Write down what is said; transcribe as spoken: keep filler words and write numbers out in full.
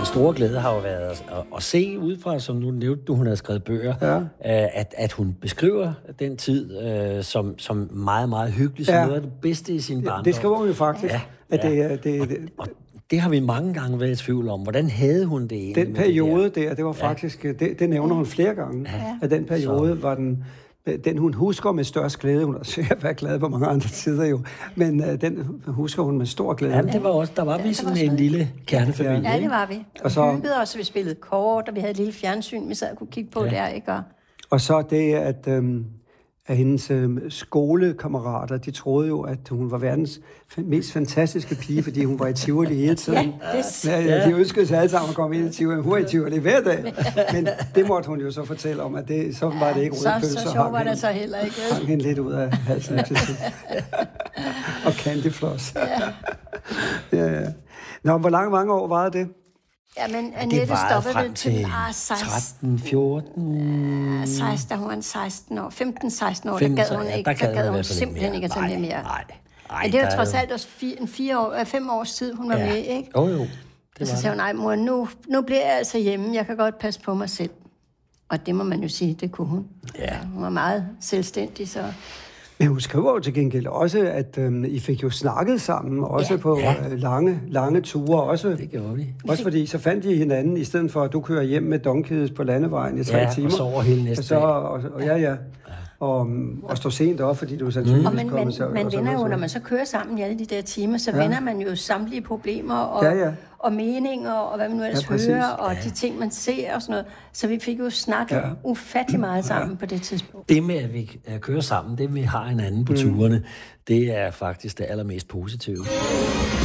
den store glæde har jo været at, at se udefra, som nu nævnte du, hun havde skrevet bøger, ja. at, at hun beskriver den tid øh, som, som meget, meget hyggelig, som ja. noget af det bedste i sin barndom. Det skriver hun jo faktisk. Ja, at ja. det, det, og, det, og det har vi mange gange været i tvivl om. Hvordan havde hun det egentlig? Den periode det der, det var faktisk, ja. det, det nævner hun flere gange, ja. at den periode Så. var den, den hun husker med størst glæde. Hun har sikkert været glad på mange andre tider jo, men uh, den husker hun med stor glæde. Jamen, det var også, der var ja, vi sådan en lille kernefamilie. Ja, det var vi. Og så hyggede os, vi spillede kort, og vi havde et lille fjernsyn, vi sad og kunne kigge på ja. der, ikke? Og, og så det, at, øhm, at hendes øhm, skolekammerater, de troede jo, at hun var verdens mest fantastiske pige, fordi hun var i Tivoli hele tiden. Ja, det ja, ja, de ønskede sig alle sammen at komme ind i Tivoli. Hun var i Tivoli hver dag. Men det måtte hun jo så fortælle om, at det, så var det ikke røde pølser. Så, så sjov var det så heller ikke. Hang hende lidt ud af halsen til sidst. Og candyfloss. Ja. ja, ja. Nå, hvor lange mange år varede det? Ja, men Annette stoppede det til tretten, fjorten... Ja, seksten, hun var seksten år. femten seksten år, femten, der gad hun ikke. Der gad hun simpelthen ikke at tage det mere. Nej, nej. Men det var trods alt også fire, en fire år, fem års tid, hun var ja. med, ikke? Jo, jo. Og så sagde hun, nej mor, nu, nu bliver jeg altså hjemme. Jeg kan godt passe på mig selv. Og det må man jo sige, det kunne hun. Ja. Hun var meget selvstændig, så... Men hun skriver jo til gengæld også, at øhm, I fik jo snakket sammen, også ja, på ja. Øh, lange, lange ture. Også, det gjorde vi. Også fordi, så fandt I hinanden, i stedet for, at du kører hjem med donkedes på landevejen i tre ja, timer. og sover hele næste så, og, og, og, ja, ja. Og, og står sent op, fordi du er sandsynligvis mm. kommet. Så, man vender jo, så. når man så kører sammen i alle de der timer, så ja. vender man jo samtlige problemer og, ja, ja. og meninger, og hvad man nu ellers ja, hører, og ja. de ting, man ser og sådan noget. Så vi fik jo snakket ja. ufattelig meget sammen ja. på det tidspunkt. Det med, at vi kører sammen, det vi har hinanden på mm. turene, det er faktisk det allermest positive.